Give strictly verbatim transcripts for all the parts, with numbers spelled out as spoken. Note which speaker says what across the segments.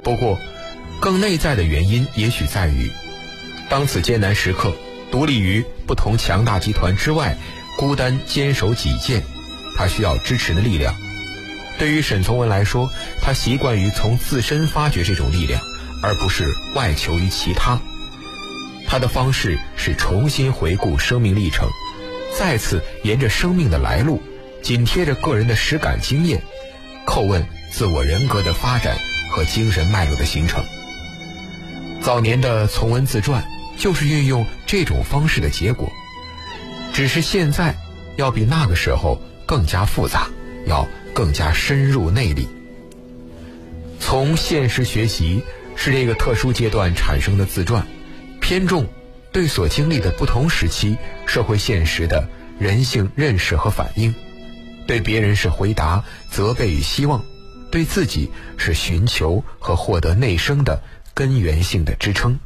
Speaker 1: 不过，更内在的原因也许在于，当此艰难时刻，独立于不同强大集团之外，孤单坚守己见，他需要支持的力量。对于沈从文来说，他习惯于从自身发掘这种力量，而不是外求于其他。他的方式是重新回顾生命历程，再次沿着生命的来路，紧贴着个人的实感经验，叩问自我人格的发展和精神脉络的形成。早年的从文自传就是运用这种方式的结果，只是现在要比那个时候更加复杂，要更加深入内里。从现实学习是这个特殊阶段产生的自传，偏重对所经历的不同时期社会现实的人性认识和反应，对别人是回答、责备与希望，对自己是寻求和获得内生的根源性的支撑。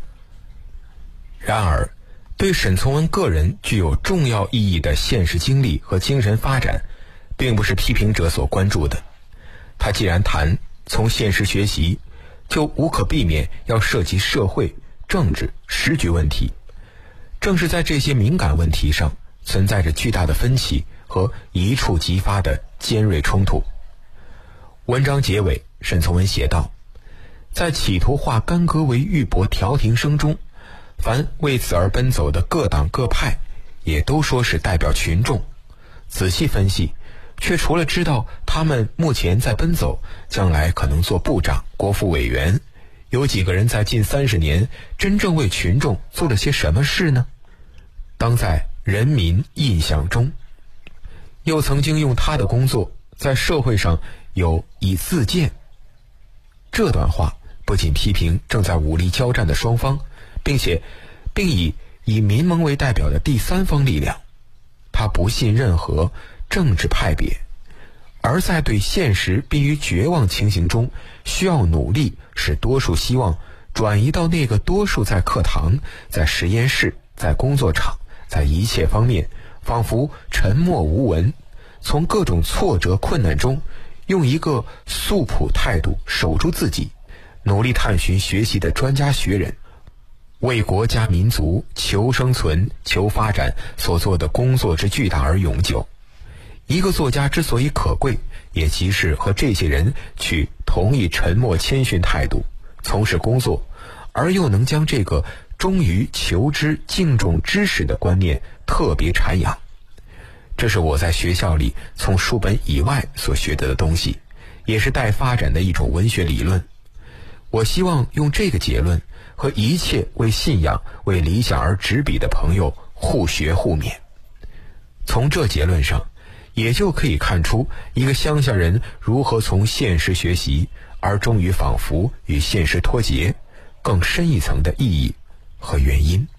Speaker 1: 然而，对沈从文个人具有重要意义的现实经历和精神发展，并不是批评者所关注的。他既然谈从现实学习，就无可避免要涉及社会、政治、时局问题。正是在这些敏感问题上，存在着巨大的分歧和一触即发的尖锐冲突。文章结尾，沈从文写道：在企图化干戈为玉帛调停声中，凡为此而奔走的各党各派，也都说是代表群众。仔细分析，却除了知道他们目前在奔走，将来可能做部长、国府委员，有几个人在近三十年真正为群众做了些什么事呢？当在人民印象中，又曾经用他的工作在社会上有以自荐。这段话不仅批评正在武力交战的双方，并且并以以民盟为代表的第三方力量。他不信任何政治派别，而在对现实濒于绝望情形中，需要努力使多数希望转移到那个多数在课堂、在实验室、在工作场、在一切方面仿佛沉默无闻，从各种挫折困难中用一个素朴态度守住自己，努力探寻学习的专家学人为国家民族求生存、求发展所做的工作之巨大而永久。一个作家之所以可贵，也即是和这些人取同一沉默谦逊态度从事工作，而又能将这个忠于求知、敬重知识的观念特别阐扬。这是我在学校里从书本以外所学得的东西，也是待发展的一种文学理论。我希望用这个结论和一切为信仰、为理想而执笔的朋友互学互勉。从这结论上，也就可以看出一个乡下人如何从现实学习，而终于仿佛与现实脱节，更深一层的意义和原因。